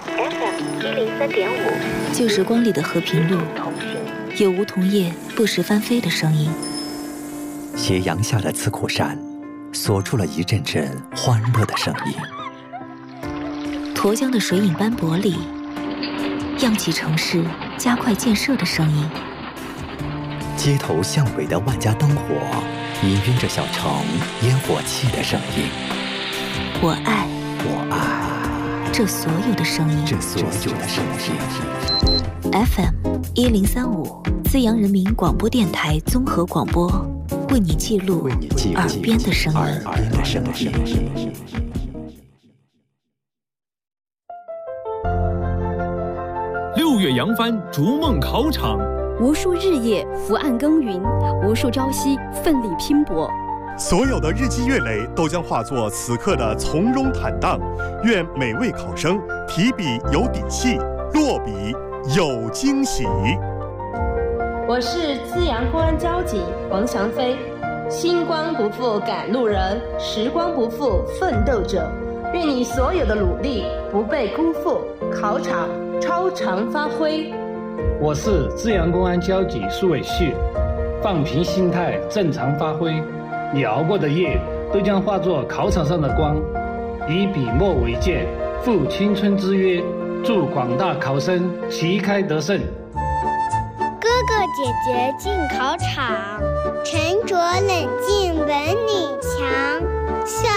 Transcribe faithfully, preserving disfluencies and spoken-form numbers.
F M 一零三点五， 旧时光里的和平路，有梧桐叶不时翻飞的声音。 斜阳下的刺口山，锁住了一阵阵欢乐的声音。 沱江的水影斑驳里，漾起城市加快建设的声音。 街头巷尾的万家灯火，氤氲着小城烟火气的声音。 我爱， 我爱这所有的声音， 这所有的声音。 F M 一零三五，资阳人民广播电台综合广播，为你记录耳边的声音。 耳边的声音。 六月扬帆，逐梦考场。 无数日夜伏案耕耘，无数朝夕奋力拼搏。 所有的日积月累都将化作此刻的从容坦荡。愿每位考生提笔有底气，落笔有惊喜。 我是资阳公安交警王翔飞。星光不负赶路人，时光不负奋斗者。愿你所有的努力不被辜负，考场超常发挥。 我是资阳公安交警苏伟旭，放平心态，正常发挥。你熬过的夜，都将化作考场上的光。以笔墨为鉴，赴青春之约，祝广大考生旗开得胜。 哥哥姐姐进考场，沉着冷静稳女强。校